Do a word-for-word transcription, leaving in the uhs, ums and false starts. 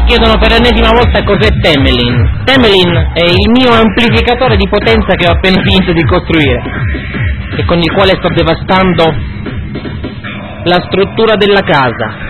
chiedono per l'ennesima volta cos'è Temelin. Temelin è il mio amplificatore di potenza che ho appena finito di costruire e con il quale sto devastando la struttura della casa.